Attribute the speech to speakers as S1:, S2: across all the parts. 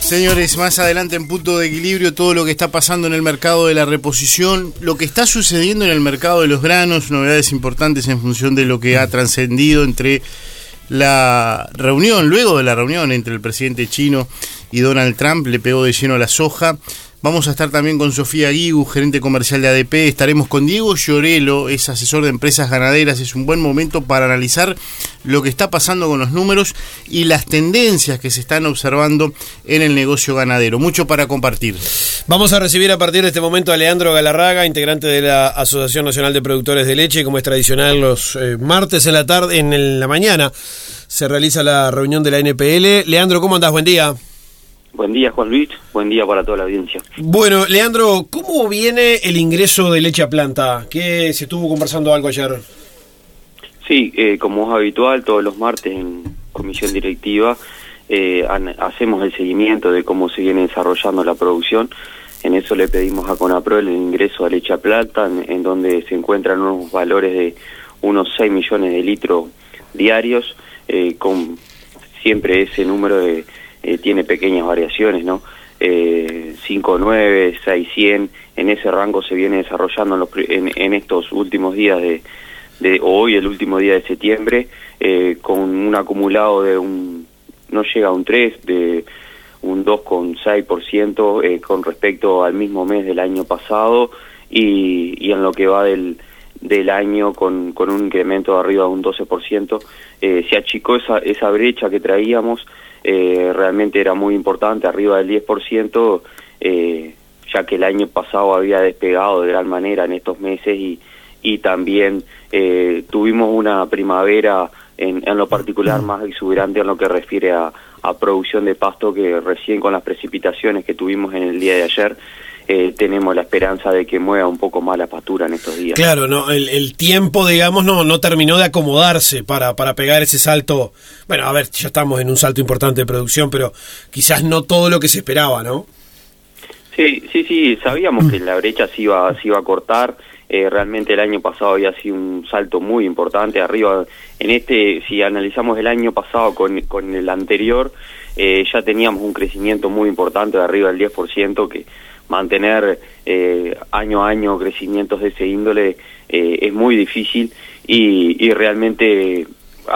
S1: Señores, más adelante en Punto de Equilibrio, todo lo que está pasando en el mercado de la reposición, lo que está sucediendo en el mercado de los granos, novedades importantes en función de lo que ha trascendido entre la reunión, luego de la reunión entre el presidente chino y Donald Trump, le pegó de lleno a la soja. Vamos a estar también con Sofía Guigu, gerente comercial de ADP. Estaremos con Diego Llorelo, es asesor de empresas ganaderas. Es un buen momento para analizar lo que está pasando con los números y las tendencias que se están observando en el negocio ganadero. Mucho para compartir.
S2: Vamos a recibir a partir de este momento a Leandro Galarraga, integrante de la Asociación Nacional de Productores de Leche. Como es tradicional, los martes en la tarde, en la mañana, se realiza la reunión de la NPL. Leandro, ¿cómo andás? Buen día.
S3: Buen día, Juan Luis. Buen día para toda la audiencia.
S2: Bueno, Leandro, ¿cómo viene el ingreso de leche a planta? ¿Qué se estuvo conversando algo ayer?
S3: Sí, como es habitual, todos los martes en comisión directiva hacemos el seguimiento de cómo se viene desarrollando la producción. En eso le pedimos a Conaprol el ingreso de leche a planta, en donde se encuentran unos valores de unos 6 millones de litros diarios, con siempre ese número de... tiene pequeñas variaciones, ¿no? 5.9, 6.100, en ese rango se viene desarrollando en estos últimos días de hoy, el último día de septiembre, con un acumulado de no llega a un 3, de un 2,6% con respecto al mismo mes del año pasado, y en lo que va del año con un incremento de arriba de un 12%, se achicó esa brecha que traíamos. Realmente era muy importante, arriba del 10%, ya que el año pasado había despegado de gran manera en estos meses y también tuvimos una primavera en lo particular más exuberante en lo que refiere a producción de pasto, que recién con las precipitaciones que tuvimos en el día de ayer tenemos la esperanza de que mueva un poco más la pastura en estos días.
S2: Claro, no, el tiempo, digamos, no terminó de acomodarse para pegar ese salto. Bueno, a ver, ya estamos en un salto importante de producción, pero quizás no todo lo que se esperaba, ¿no?
S3: Sí, sabíamos que la brecha se iba a cortar. Realmente el año pasado había sido un salto muy importante arriba. Si analizamos el año pasado con el anterior, ya teníamos un crecimiento muy importante de arriba del 10%, que mantener año a año crecimientos de ese índole es muy difícil y realmente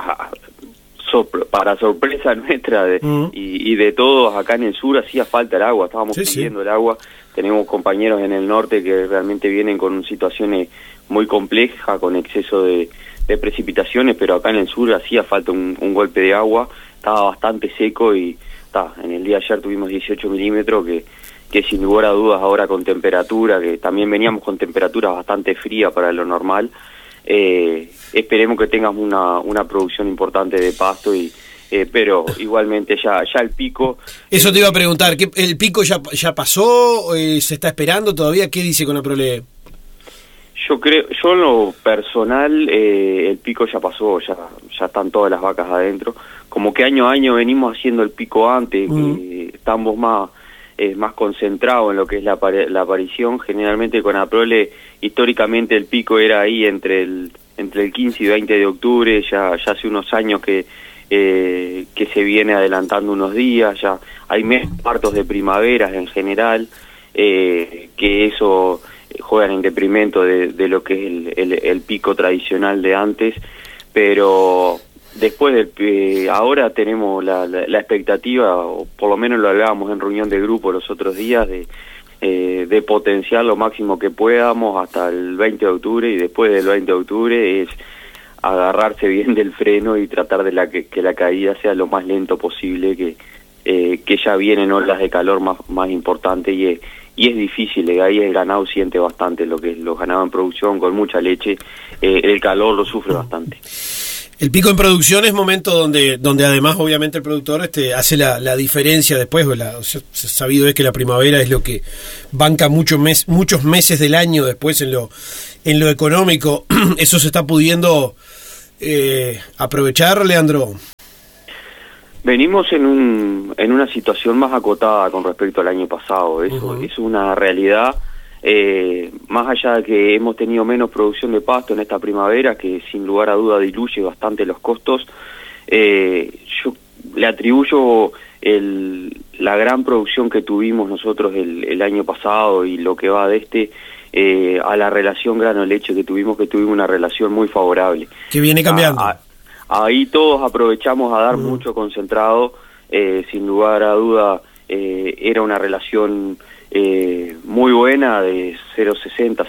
S3: para sorpresa nuestra y de todos acá en el sur hacía falta el agua, estábamos pidiendo el agua. Tenemos compañeros en el norte que realmente vienen con situaciones muy complejas, con exceso de precipitaciones, pero acá en el sur hacía falta un golpe de agua. Estaba bastante seco y en el día de ayer tuvimos 18 milímetros que sin lugar a dudas ahora con temperatura, que también veníamos con temperaturas bastante frías para lo normal, esperemos que tengamos una producción importante de pasto pero igualmente ya el pico...
S2: Eso te iba a preguntar, ¿el pico ya pasó? ¿Se está esperando todavía? ¿Qué dice Conaprole?
S3: Yo en lo personal, el pico ya pasó, ya están todas las vacas adentro. Como que año a año venimos haciendo el pico antes, estamos más concentrados en lo que es la aparición. Generalmente con Conaprole, históricamente el pico era ahí entre el 15 y 20 de octubre, ya hace unos años que se viene adelantando unos días, ya hay partos de primaveras en general, que eso juegan en detrimento de lo que es el pico tradicional de antes, pero después ahora tenemos la expectativa, o por lo menos lo hablábamos en reunión de grupo los otros días, de potenciar lo máximo que podamos hasta el 20 de octubre, y después del 20 de octubre es agarrarse bien del freno y tratar de que la caída sea lo más lento posible, que ya vienen olas de calor más importantes y es difícil. Ahí el ganado siente bastante, lo que es los ganados en producción con mucha leche, el calor lo sufre bastante.
S2: El pico en producción es momento donde además obviamente el productor hace la diferencia después. Sabido es que la primavera es lo que banca muchos meses del año después en lo económico. ¿Eso se está pudiendo aprovechar, Leandro?
S3: Venimos en una situación más acotada con respecto al año pasado. Eso es una realidad. Más allá de que hemos tenido menos producción de pasto en esta primavera, que sin lugar a duda diluye bastante los costos, yo le atribuyo la gran producción que tuvimos nosotros el año pasado y lo que va de a la relación grano-leche que tuvimos una relación muy favorable.
S2: Que viene cambiando.
S3: Ahí todos aprovechamos a dar mucho concentrado, sin lugar a duda era una relación muy buena de 0,60,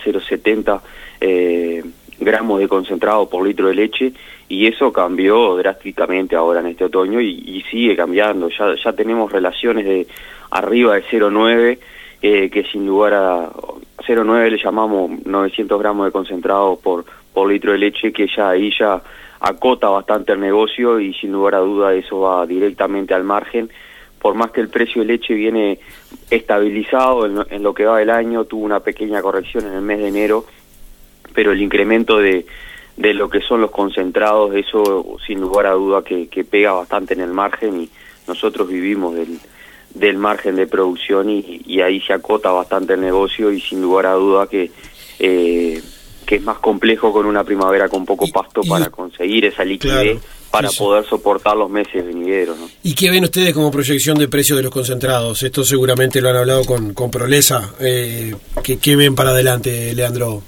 S3: 0,70 gramos de concentrado por litro de leche, y eso cambió drásticamente ahora en este otoño y sigue cambiando. Ya tenemos relaciones de arriba de 0,9, que sin lugar a 0,9 le llamamos 900 gramos de concentrado por litro de leche, que ya ahí ya acota bastante el negocio y sin lugar a duda eso va directamente al margen. Por más que el precio de leche viene estabilizado en lo que va del año, tuvo una pequeña corrección en el mes de enero, pero el incremento de lo que son los concentrados, eso sin lugar a duda que pega bastante en el margen, y nosotros vivimos del margen de producción y ahí se acota bastante el negocio, y sin lugar a duda que es más complejo con una primavera con poco pasto para conseguir esa liquidez, claro, para poder soportar los meses venideros, ¿no?
S2: ¿Y qué ven ustedes como proyección de precio de los concentrados? Esto seguramente lo han hablado con Prolesa. ¿Qué ven para adelante, Leandro?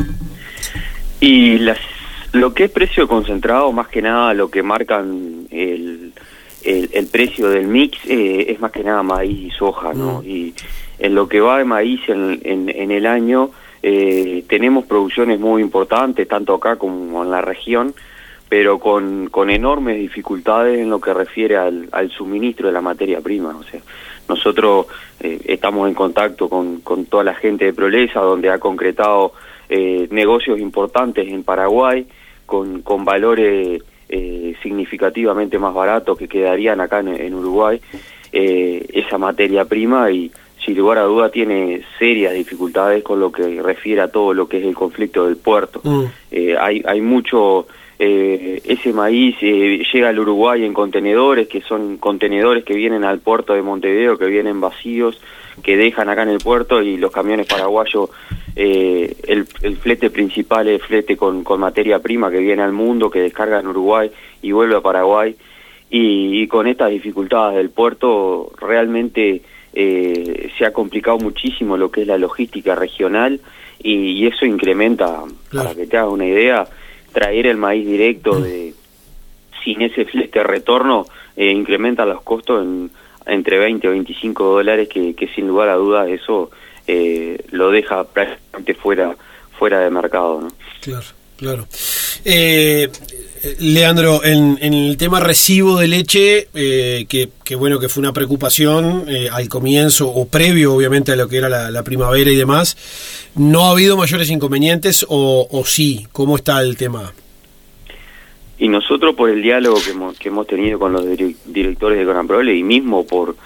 S3: Y lo que es precio concentrado, más que nada lo que marcan el precio del mix, es más que nada maíz y soja, ¿no? Y en lo que va de maíz en el año, tenemos producciones muy importantes, tanto acá como en la región, pero con enormes dificultades en lo que refiere al suministro de la materia prima. O sea, nosotros estamos en contacto con toda la gente de Prolesa, donde ha concretado negocios importantes en Paraguay, con valores significativamente más baratos que quedarían acá en Uruguay, esa materia prima, y sin lugar a duda tiene serias dificultades con lo que refiere a todo lo que es el conflicto del puerto. Hay mucho, ese maíz llega al Uruguay en contenedores, que son contenedores que vienen al puerto de Montevideo, que vienen vacíos, que dejan acá en el puerto, y los camiones paraguayos, el flete principal es flete con materia prima que viene al mundo, que descarga en Uruguay y vuelve a Paraguay, y con estas dificultades del puerto realmente se ha complicado muchísimo lo que es la logística regional, y eso incrementa, claro, para que te hagas una idea, traer el maíz directo sin ese flete retorno, incrementa los costos entre 20 o 25 dólares, que sin lugar a dudas eso lo deja prácticamente fuera de mercado, ¿no?
S2: Claro. Leandro, en el tema recibo de leche, que bueno, que fue una preocupación al comienzo, o previo obviamente a lo que era la primavera y demás, ¿no ha habido mayores inconvenientes o sí? ¿Cómo está el tema?
S3: Y nosotros, por el diálogo que hemos tenido con los directores de Conamprole, y mismo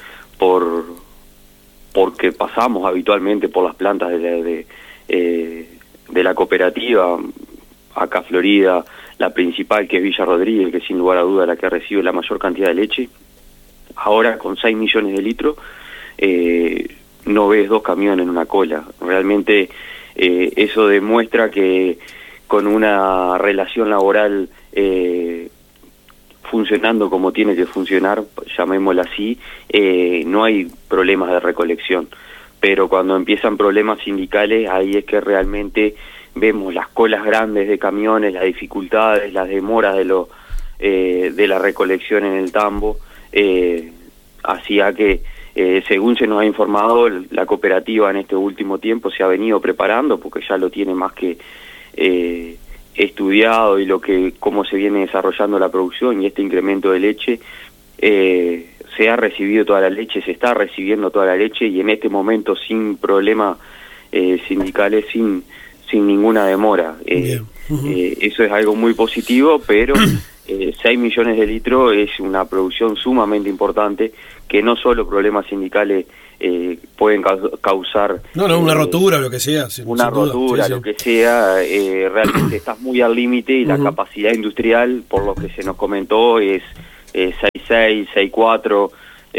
S3: porque pasamos habitualmente por las plantas de la cooperativa, acá Florida, la principal, que es Villa Rodríguez, que sin lugar a duda es la que recibe la mayor cantidad de leche, ahora con 6 millones de litros, no ves 2 camiones en una cola. Realmente eso demuestra que con una relación laboral funcionando como tiene que funcionar, llamémosla así, no hay problemas de recolección. Pero cuando empiezan problemas sindicales, ahí es que realmente vemos las colas grandes de camiones, las dificultades, las demoras de la recolección en el tambo, hacía que, según se nos ha informado, la cooperativa en este último tiempo se ha venido preparando, porque ya lo tiene más que estudiado, y cómo se viene desarrollando la producción y este incremento de leche. Se ha recibido toda la leche, se está recibiendo toda la leche, y en este momento sin problemas sindicales, sin ninguna demora. Eso es algo muy positivo, pero 6 millones de litros es una producción sumamente importante, que no solo problemas sindicales pueden causar...
S2: una rotura o lo que sea.
S3: Una rotura, lo que sea, realmente estás muy al límite, y la capacidad industrial, por lo que se nos comentó, es 6.6, 6.4,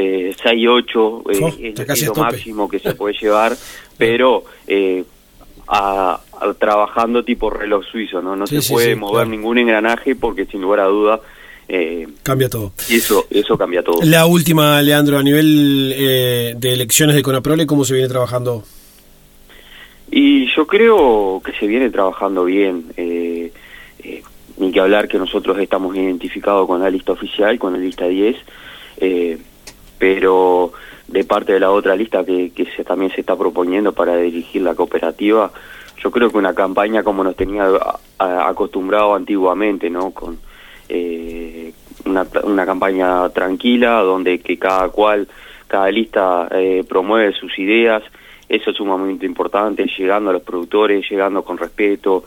S3: 6.8, es lo máximo que se puede llevar, pero trabajando tipo reloj suizo, no se puede mover ningún engranaje, porque sin lugar a duda
S2: Cambia todo.
S3: Y eso cambia todo.
S2: La última, Leandro, a nivel de elecciones de Conaprole, ¿cómo se viene trabajando?
S3: Y yo creo que se viene trabajando bien. Ni que hablar que nosotros estamos identificados con la lista oficial, con la lista 10, pero de parte de la otra lista que también se está proponiendo para dirigir la cooperativa, yo creo que una campaña como nos tenía acostumbrado antiguamente, ¿no? Con una campaña tranquila, donde que cada lista promueve sus ideas. Eso es sumamente importante, llegando a los productores, llegando con respeto,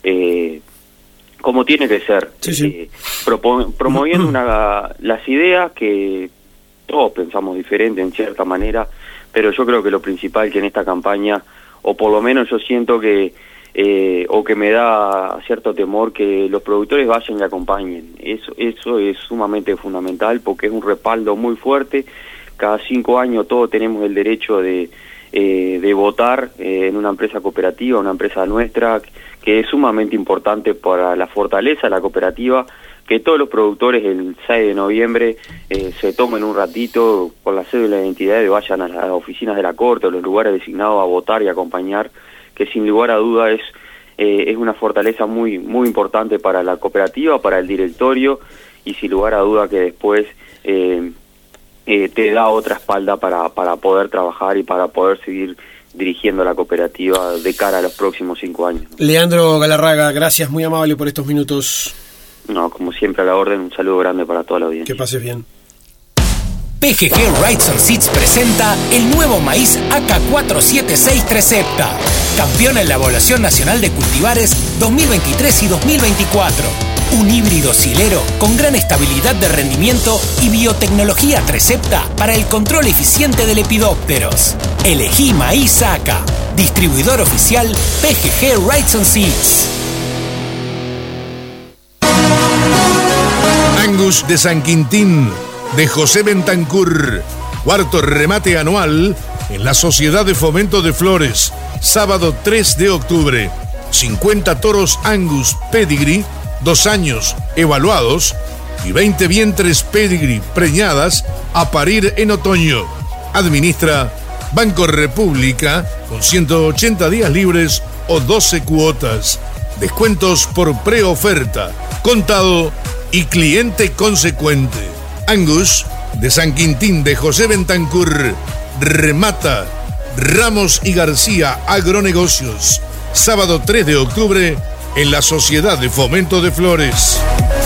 S3: como tiene que ser, sí. Promoviendo las ideas que todos pensamos diferente en cierta manera, pero yo creo que lo principal que en esta campaña, o por lo menos yo siento que, o que me da cierto temor, que los productores vayan y acompañen. Eso es sumamente fundamental, porque es un respaldo muy fuerte. Cada 5 años todos tenemos el derecho de votar en una empresa cooperativa, una empresa nuestra, que es sumamente importante para la fortaleza de la cooperativa, que todos los productores el 6 de noviembre se tomen un ratito con la cédula de identidad y vayan a las oficinas de la Corte o los lugares designados a votar y acompañar, que sin lugar a duda es una fortaleza muy muy importante para la cooperativa, para el directorio, y sin lugar a duda que después te da otra espalda para poder trabajar y para poder seguir dirigiendo la cooperativa de cara a los próximos 5 años.
S2: Leandro Galarraga, gracias, muy amable por estos minutos.
S3: No, como siempre a la orden, un saludo grande para toda la audiencia.
S2: Que pases bien.
S4: PGG Rides and Seeds presenta el nuevo maíz AK476 Trecepta, campeón en la Evaluación Nacional de Cultivares 2023 y 2024. Un híbrido silero con gran estabilidad de rendimiento y biotecnología Trecepta para el control eficiente de lepidópteros. Elegí maíz AK. Distribuidor oficial PGG Rides and Seeds.
S5: Angus de San Quintín, de José Bentancur. Cuarto remate anual en la Sociedad de Fomento de Flores. Sábado 3 de octubre. 50 toros Angus Pedigree, 2 años evaluados, y 20 vientres Pedigree preñadas a parir en otoño. Administra Banco República con 180 días libres o 12 cuotas. Descuentos por preoferta, contado y cliente consecuente. Angus de San Quintín de José Bentancur remata Ramos y García Agronegocios. Sábado 3 de octubre en la Sociedad de Fomento de Flores.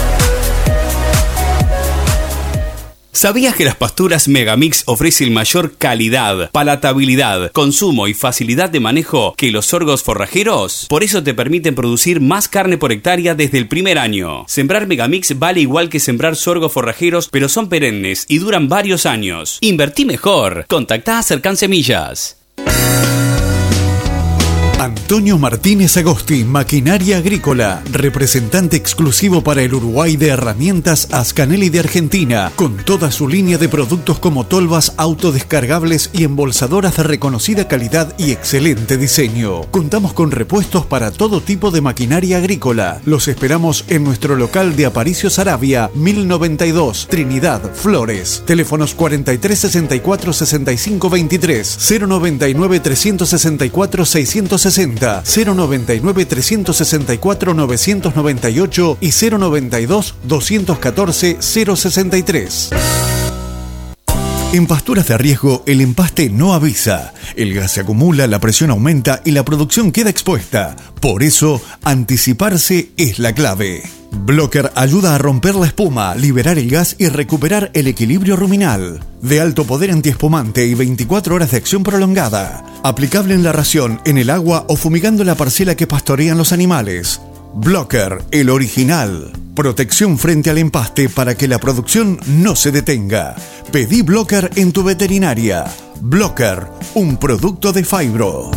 S6: ¿Sabías que las pasturas Megamix ofrecen mayor calidad, palatabilidad, consumo y facilidad de manejo que los sorgos forrajeros? Por eso te permiten producir más carne por hectárea desde el primer año. Sembrar Megamix vale igual que sembrar sorgos forrajeros, pero son perennes y duran varios años. Invertí mejor. Contactá a Cercan Semillas.
S7: Antonio Martínez Agosti, Maquinaria Agrícola, representante exclusivo para el Uruguay de herramientas Ascanelli de Argentina, con toda su línea de productos como tolvas autodescargables y embolsadoras de reconocida calidad y excelente diseño. Contamos con repuestos para todo tipo de maquinaria agrícola. Los esperamos en nuestro local de Aparicio Saravia, 1092, Trinidad, Flores. Teléfonos 4364 6523, 099 364 660, 099 364 998 y 092 214 063. En pasturas de riesgo, el empaste no avisa. El gas se acumula, la presión aumenta y la producción queda expuesta. Por eso, anticiparse es la clave. Blocker ayuda a romper la espuma, liberar el gas y recuperar el equilibrio ruminal. De alto poder antiespumante y 24 horas de acción prolongada. Aplicable en la ración, en el agua o fumigando la parcela que pastorean los animales. Blocker, el original. Protección frente al empaste para que la producción no se detenga. Pedí Blocker en tu veterinaria. Blocker, un producto de Fibro.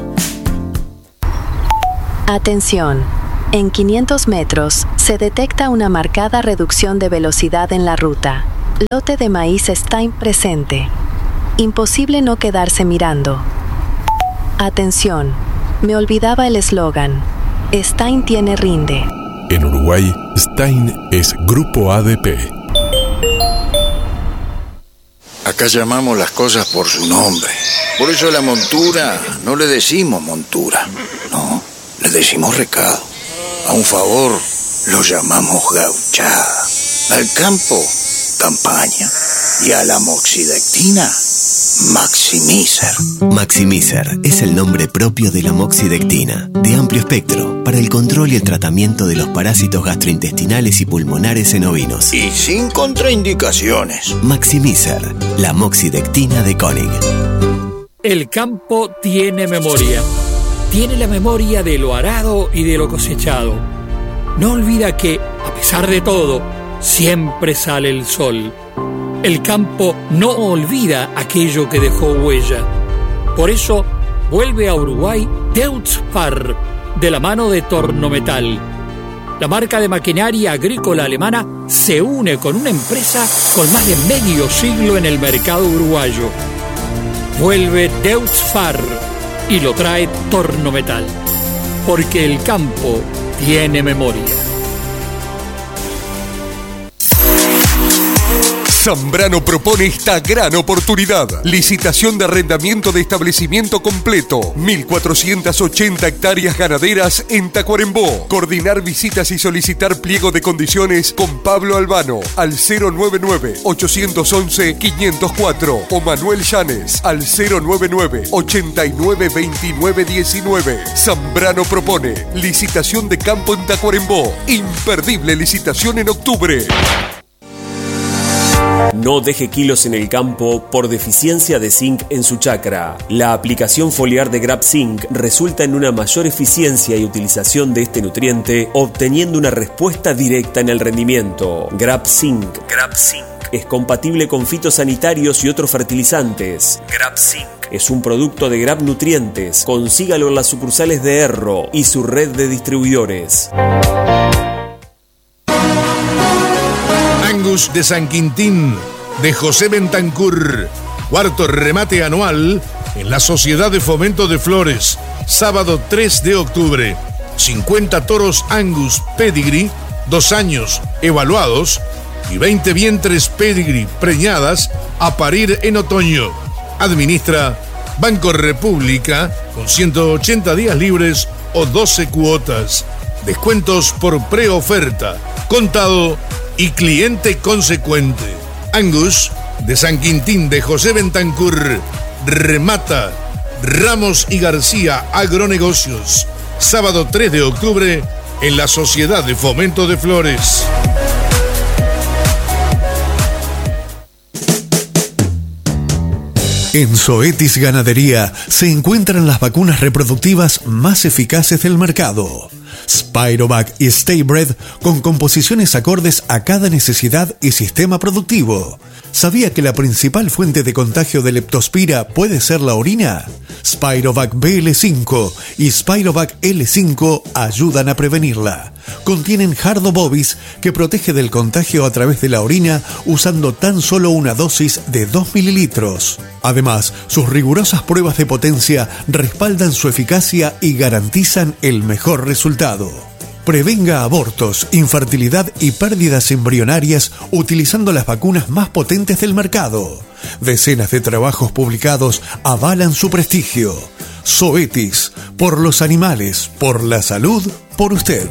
S8: Atención. En 500 metros se detecta una marcada reducción de velocidad en la ruta. Lote de maíz Stein presente. Imposible no quedarse mirando. Atención. Me olvidaba el eslogan. Stein tiene rinde.
S9: En Uruguay, Stein es Grupo ADP.
S10: Acá llamamos las cosas por su nombre. Por eso a la montura no le decimos montura, no, le decimos recado. A un favor lo llamamos gauchada. Al campo, campaña. Y a la moxidectina, Maximizer.
S11: Maximizer es el nombre propio de la moxidectina, de amplio espectro, para el control y el tratamiento de los parásitos gastrointestinales y pulmonares en ovinos.
S10: Y sin contraindicaciones.
S11: Maximizer, la moxidectina de Koenig.
S12: El campo tiene memoria. Tiene la memoria de lo arado y de lo cosechado. No olvida que, a pesar de todo, siempre sale el sol. El campo no olvida aquello que dejó huella. Por eso, vuelve a Uruguay Deutz-Fahr, de la mano de Tornometal. La marca de maquinaria agrícola alemana se une con una empresa con más de medio siglo en el mercado uruguayo. Vuelve Deutz-Fahr y lo trae Tornometal, porque el campo tiene memoria.
S13: Zambrano propone esta gran oportunidad. Licitación de arrendamiento de establecimiento completo. 1.480 hectáreas ganaderas en Tacuarembó. Coordinar visitas y solicitar pliego de condiciones con Pablo Albano al 099-811-504 o Manuel Llanes al 099-892919. Zambrano propone licitación de campo en Tacuarembó. Imperdible licitación en octubre.
S14: No deje kilos en el campo por deficiencia de zinc en su chacra. La aplicación foliar de Grab Zinc resulta en una mayor eficiencia y utilización de este nutriente, obteniendo una respuesta directa en el rendimiento. Grab Zinc es compatible con fitosanitarios y otros fertilizantes. Grab Zinc es un producto de Grab Nutrientes. Consígalo en las sucursales de Erro y su red de distribuidores.
S5: Angus de San Quintín, de José Bentancur. Cuarto remate anual en la Sociedad de Fomento de Flores. Sábado 3 de octubre. 50 toros Angus Pedigree, 2 años, evaluados, y 20 vientres Pedigree preñadas a parir en otoño. Administra Banco República con 180 días libres o 12 cuotas. Descuentos por preoferta, contado y cliente consecuente. Angus de San Quintín, de José Bentancur. Remata Ramos y García Agronegocios. Sábado 3 de octubre en la Sociedad de Fomento de Flores.
S7: En Zoetis Ganadería se encuentran las vacunas reproductivas más eficaces del mercado. Spirovac y Staybred, con composiciones acordes a cada necesidad y sistema productivo. ¿Sabía que la principal fuente de contagio de leptospira puede ser la orina? Spirovac BL5 y Spirovac L5 ayudan a prevenirla. Contienen Jardo bovis, que protege del contagio a través de la orina usando tan solo una dosis de 2 mililitros. Además, sus rigurosas pruebas de potencia respaldan su eficacia y garantizan el mejor resultado. Prevenga abortos, infertilidad y pérdidas embrionarias utilizando las vacunas más potentes del mercado. Decenas de trabajos publicados avalan su prestigio. Zoetis, por los animales, por la salud, por usted.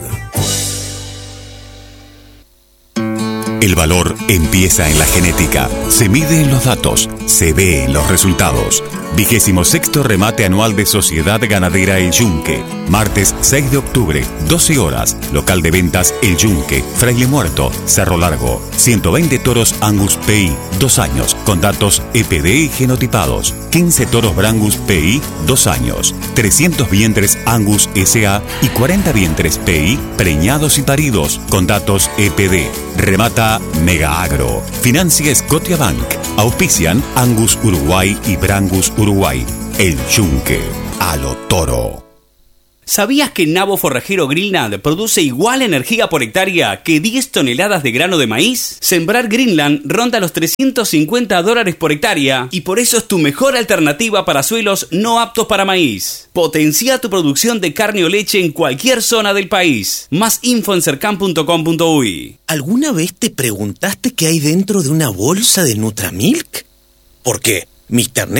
S15: El valor empieza en la genética, se mide en los datos, se ve en los resultados. 26º remate anual de Sociedad Ganadera El Yunque. Martes 6 de octubre, 12 horas. Local de ventas El Yunque, Fraile Muerto, Cerro Largo. 120 toros Angus PI, 2 años, con datos EPD y genotipados. 15 toros Brangus PI, 2 años. 300 vientres Angus SA y 40 vientres PI, preñados y paridos, con datos EPD. Remata Mega Agro. Financia Scotiabank. Auspician Angus Uruguay y Brangus Uruguay. El Yunque. A lo toro.
S6: ¿Sabías que Nabo Forrajero Greenland produce igual energía por hectárea que 10 toneladas de grano de maíz? Sembrar Greenland ronda los $350 por hectárea y por eso es tu mejor alternativa para suelos no aptos para maíz. Potencia tu producción de carne o leche en cualquier zona del país. Más info en cercan.com.uy.
S16: ¿Alguna vez te preguntaste qué hay dentro de una bolsa de Nutramilk? Porque Mr.